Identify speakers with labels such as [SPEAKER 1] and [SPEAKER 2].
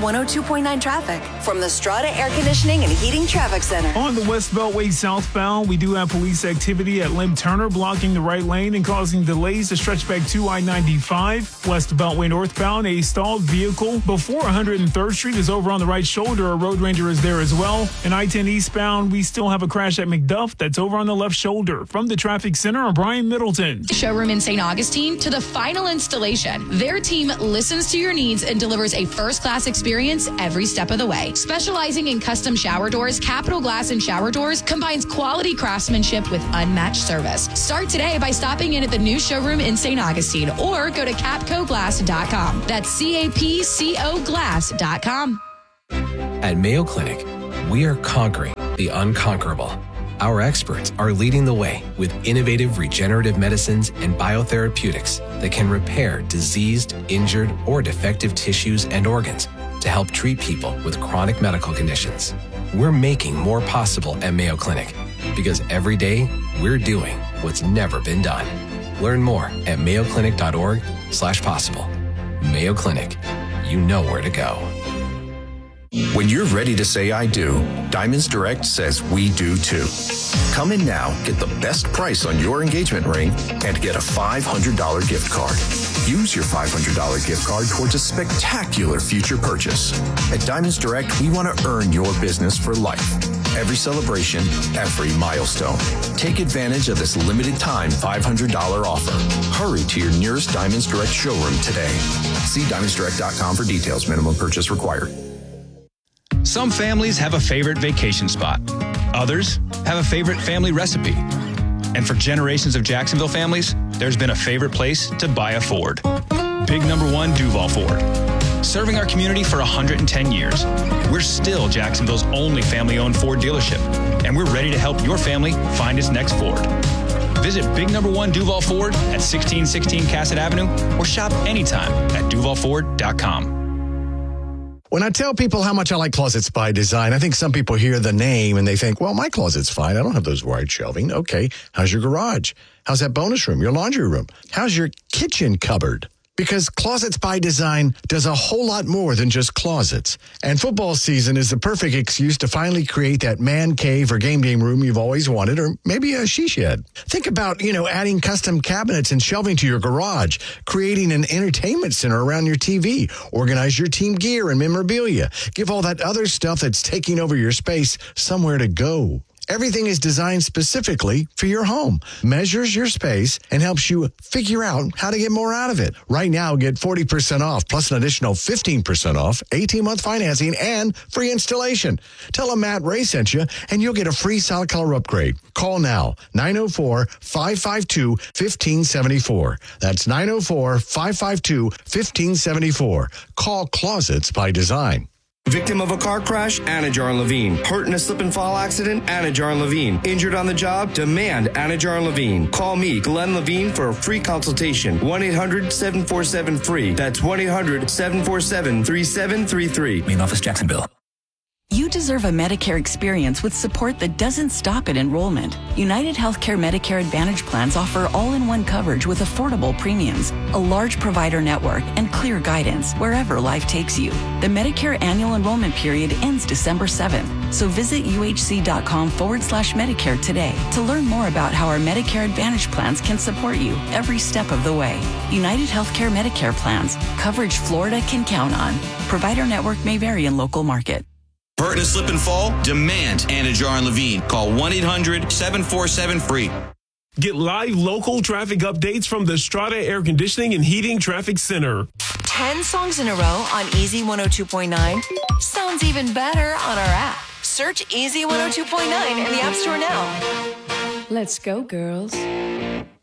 [SPEAKER 1] 102.9 traffic from the Strata Air Conditioning and Heating Traffic Center.
[SPEAKER 2] On the West Beltway southbound, we do have police activity at Lim Turner blocking the right lane and causing delays to stretch back to I-95. West Beltway northbound, a stalled vehicle before 103rd Street is over on the right shoulder. A road ranger is there as well. And I-10 eastbound, we still have a crash at McDuff that's over on the left shoulder. From the traffic center, I'm Brian Middleton.
[SPEAKER 3] Showroom in St. Augustine to the final installation. Their team listens to your needs and delivers a first-class experience every step of the way. Specializing in custom shower doors, Capital Glass and Shower Doors combines quality craftsmanship with unmatched service. Start today by stopping in at the new showroom in St. Augustine or go to capcoglass.com. That's CAPCO glass.com.
[SPEAKER 4] At Mayo Clinic, we are conquering the unconquerable. Our experts are leading the way with innovative regenerative medicines and biotherapeutics that can repair diseased, injured, or defective tissues and organs to help treat people with chronic medical conditions. We're making more possible at Mayo Clinic because every day we're doing what's never been done. Learn more at mayoclinic.org/possible. Mayo Clinic, you know where to go.
[SPEAKER 5] When you're ready to say I do, Diamonds Direct says we do too. Come in now, get the best price on your engagement ring, and get a $500 gift card. Use your $500 gift card towards a spectacular future purchase. At Diamonds Direct, we want to earn your business for life. Every celebration, every milestone. Take advantage of this limited time $500 offer. Hurry to your nearest Diamonds Direct showroom today. See diamondsdirect.com for details. Minimum purchase required.
[SPEAKER 6] Some families have a favorite vacation spot. Others have a favorite family recipe. And for generations of Jacksonville families, there's been a favorite place to buy a Ford. Big number 1 Duval Ford. Serving our community for 110 years, we're still Jacksonville's only family-owned Ford dealership, and we're ready to help your family find its next Ford. Visit Big Number 1 Duval Ford at 1616 Cassett Avenue or shop anytime at duvalford.com.
[SPEAKER 7] When I tell people how much I like Closets by Design, I think some people hear the name and they think, well, my closet's fine. I don't have those wide shelving. Okay, how's your garage? How's that bonus room, your laundry room? How's your kitchen cupboard? Because Closets by Design does a whole lot more than just closets. And football season is the perfect excuse to finally create that man cave or game day room you've always wanted, or maybe a she shed. Think about, adding custom cabinets and shelving to your garage, creating an entertainment center around your TV, organize your team gear and memorabilia, give all that other stuff that's taking over your space somewhere to go. Everything is designed specifically for your home, measures your space, and helps you figure out how to get more out of it. Right now, get 40% off, plus an additional 15% off, 18-month financing, and free installation. Tell them Matt Ray sent you, and you'll get a free solid color upgrade. Call now, 904-552-1574. That's 904-552-1574. Call Closets by Design.
[SPEAKER 8] Victim of a car crash? Anajar and Levine. Hurt in a slip and fall accident? Anajar and Levine. Injured on the job? Demand Anajar and Levine. Call me, Glenn Levine, for a free consultation. 1-800-747-FREE. That's 1-800-747-3733.
[SPEAKER 9] Main office, Jacksonville.
[SPEAKER 10] You deserve a Medicare experience with support that doesn't stop at enrollment. United Healthcare Medicare Advantage plans offer all-in-one coverage with affordable premiums, a large provider network, and clear guidance wherever life takes you. The Medicare annual enrollment period ends December 7th, so visit uhc.com/Medicare today to learn more about how our Medicare Advantage plans can support you every step of the way. United Healthcare Medicare plans, coverage Florida can count on. Provider network may vary in local market.
[SPEAKER 11] Hurt in a slip and fall? Demand Anajar and Levine. Call 1-800-747-FREE.
[SPEAKER 2] Get live local traffic updates from the Strata Air Conditioning and Heating Traffic Center.
[SPEAKER 1] 10 songs in a row on Easy 102.9 sounds even better on our app. Search Easy 102.9 in the App Store now.
[SPEAKER 12] Let's go, girls.